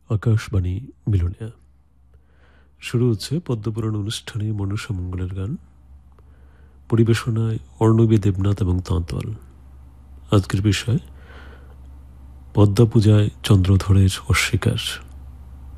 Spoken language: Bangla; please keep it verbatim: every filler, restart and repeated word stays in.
আকাশবাণী মিলনিয়া। শুরু হচ্ছে পদ্মপুরাণ অনুষ্ঠানে মনসা মঙ্গলের গান, পরিবেশনায় অর্ণবী দেবনাথ এবং তাঁতওয়াল। আজকের বিষয় পদ্মা পূজায় চন্দ্রধরের অস্বীকার।